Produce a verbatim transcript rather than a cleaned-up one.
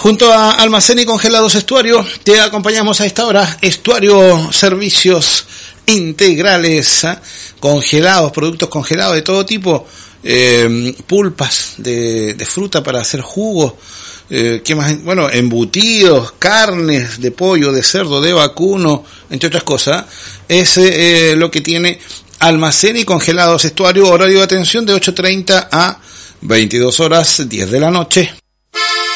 Junto a Almacén y Congelados Estuario, te acompañamos a esta hora. Estuario, servicios integrales, ¿eh? Congelados, productos congelados de todo tipo, eh, pulpas de, de fruta para hacer jugo, eh, ¿qué más? Bueno, embutidos, carnes de pollo, de cerdo, de vacuno, entre otras cosas. Es eh, lo que tiene Almacén y Congelados Estuario, horario de atención de ocho treinta a veintidós horas, diez de la noche.